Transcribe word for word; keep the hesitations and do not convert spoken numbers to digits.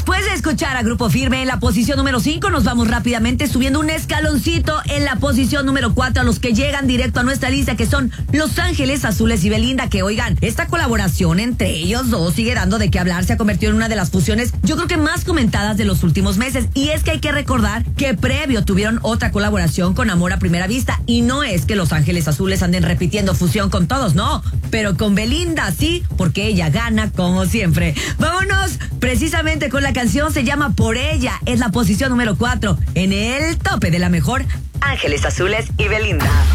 Después de escuchar a Grupo Firme en la posición número cinco, nos vamos rápidamente subiendo un escaloncito en la posición número cuatro a los que llegan directo a nuestra lista, que son Los Ángeles Azules y Belinda, que oigan, esta colaboración entre ellos dos sigue dando de qué hablar, se ha convertido en una de las fusiones, yo creo que más comentadas de los últimos meses. Y es que hay que recordar que previo tuvieron otra colaboración con Amor a Primera Vista, y no es que Los Ángeles Azules anden repitiendo fusión con todos, no, pero con Belinda sí, porque ella gana como siempre. Vámonos precisamente con la canción, se llama Por Ella, es la posición número cuatro en el tope de la mejor, Ángeles Azules y Belinda.